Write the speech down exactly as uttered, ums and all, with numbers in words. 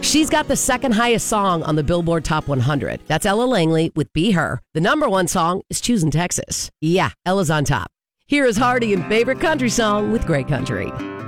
She's got the second highest song on the Billboard Top one hundred. That's Ella Langley with Be Her. The number one song is Choosing Texas. Yeah, Ella's on top. Here is Hardy and Favorite Country Song with Great Country.